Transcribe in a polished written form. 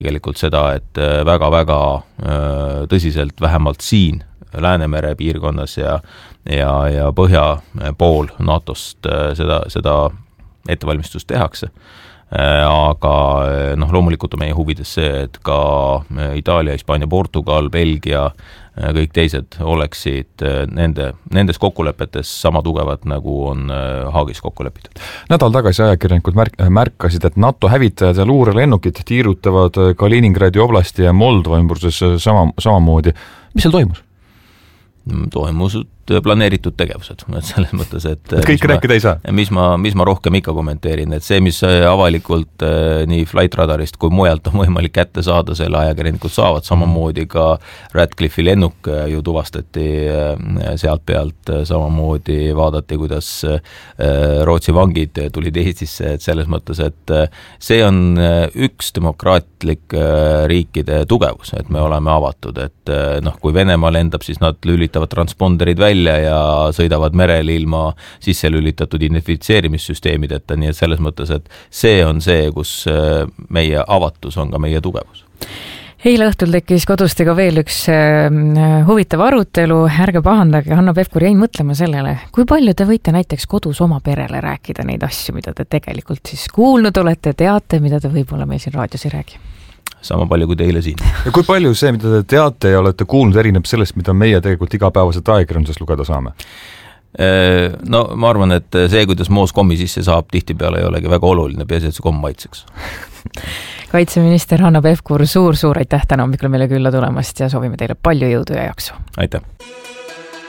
tegelikult seda, et väga-väga tõsiselt vähemalt siin Läänemere piirkonnas ja põhja pool NATO-st seda ettevalmistust tehakse. Aga loomulikult on meie huvides see, et ka Itaalia, Hispaania, Portugal, Belgia, kõik teised oleksid nendes kokkulepetes sama tugevad, nagu on Haagis kokku lepitud. Nädal tagasi ajakirjanikud märkasid, et NATO hävitajad ja luurelennukid tiirutavad Kaliningradi oblasti ja Moldova ümbruses samamoodi. Mis seal toimus? Toimusud planeeritud tegevused, selles mõttes, et kõik rääkida ei saa. Mis ma rohkem ikka kommenteerin, et see, mis avalikult nii Flight Radarist kui mujalt on võimalik kätte saada, selle ajakirjanikud saavad, samamoodi ka Radcliffe'i lennuk ju tuvastati sealt pealt, samamoodi vaadati, kuidas Rootsi vangid tulid Eestisse, et selles mõttes, et see on üks demokraatlik riikide tugevus, et me oleme avatud, et kui Venemaa lendab, siis nad lülitavad transponderid välja ja sõidavad merel ilma sisse lülitatud identifitseerimissüsteemideta, nii et selles mõttes, et see on see, kus meie avatus on ka meie tugevus. Eile õhtul tekkis Kodustega veel üks huvitav arutelu, ärge pahandage, Hanno Pevkur jäin mõtlema sellele, kui palju te võite näiteks kodus oma perele rääkida neid asju, mida te tegelikult siis kuulnud olete, teate, mida te võib-olla meil siin raadios ei räägi? Sama palju kui teile siin. Ja kui palju see, mida te teate ja olete kuulnud, erineb sellest, mida meie tegelikult igapäevaselt ajakirjanduses lugeda saame? Ma arvan, et see, kuidas moos kommi sisse saab, tihtipeale ei olegi väga oluline, peaasi, et see komm maitseks. Kaitseminister Hanno Pevkur, suur aitäh täna hommikul meile külla tulemast ja soovime teile palju jõudu ja jaksu. Aitäh!